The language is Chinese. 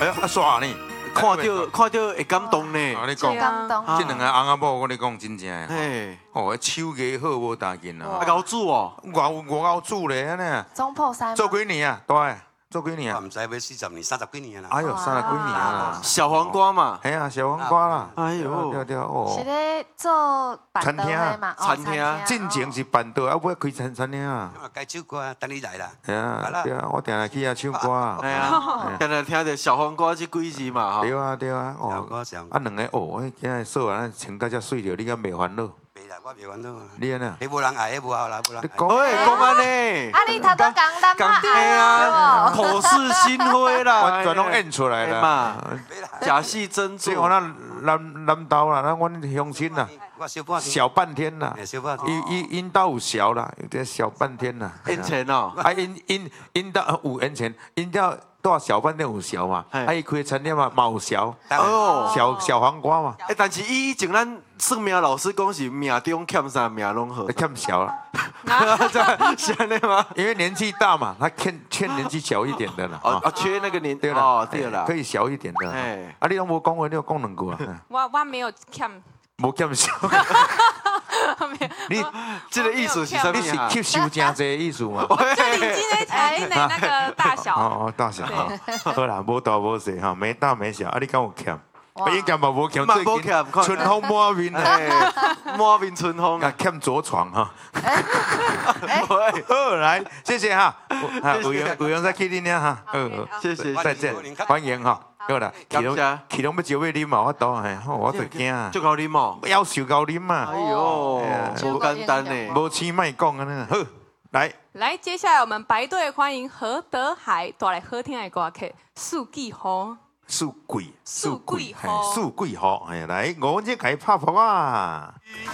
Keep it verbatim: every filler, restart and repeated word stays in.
哎呀，啊耍呢， 看到看到会感动呢。 我你讲， 感动。 这两个翁仔某，我跟你讲真正的， 嘿， 哦，手艺好无大劲啊， 啊，搞煮哦， 我我我煮咧安尼， 中破山。 做几年啊？大个做几年啊？ 我唔知要四十年、三十几年啦。 哎呦，三十几年啊！ 小黄瓜嘛， 哎呀，小黄瓜啦！ 哎呦， 对对哦是。咧做板餐厅啊的嘛？ 餐厅啊进前是办桌，啊，尾开餐餐厅啊。 该唱歌，等你来啦。 系啊，对啊，我定下去遐唱歌啊。 哎呀，刚才听到小黄瓜这几字嘛，哈， 对啊对啊， 小哦， 歌上。 啊两个哦，今日说完，穿到遮水着，你敢袂烦恼？ 袂啦，我袂烦恼。 你安那？ 迄无人爱，迄无后来无人爱。 你讲喂，讲安尼， 啊，你头都讲咱讲嘿啊，口是心非啦， 完全拢演出来了嘛， 袂啦。 假戏真做所以。我那南南岛啦，那阮乡亲啦， 我小半天。 小半天啦， 小半天。 因因因兜有小啦，有点小半天啦。 演钱哦， 啊，因因因兜有演钱，因兜住小饭店有小嘛， 嘿啊，伊开餐厅嘛嘛有小， 哦， 小小黄瓜嘛， 哎，但是伊以前咱算命老师讲是命中欠啥命拢好， 欠小了， 是安尼吗？ 因为年纪大嘛，他欠欠年纪小一点的啦。 哦啊，缺那个年， 对了， 哦对了， 可以小一点的。 哎啊，你拢无讲话，你有讲两句啊？ 我我没有欠， 无欠小， 没有， 你这个意思是什么你是啊？ 吸收真侪的意思嘛？ 就你今天才的那个大小， 哦哦，大小好，好啦，无大无细哈，没大没小。啊，你敢有欠？我应该嘛无欠， 嘛最近无欠看春风满面啊， 哎，满面春风啊啊！ 欠着床哈。 喂， 好，来，谢谢哈，啊，有缘有缘再去恁遐哈，嗯， 谢谢， 再见，欢迎哈。好啦，去拢感谢去拢要招要啉嘛，我倒嘿，我就惊啊， 就搞你嘛。 要求高啉嘛哎，呦，不简单呢。 无钱卖讲安尼。好，来， 来，接下来我们排队欢迎何德海带来好听的歌曲《四季红》。 四季， 四季嘿好四季好，哎，来，我这开拍谱啊。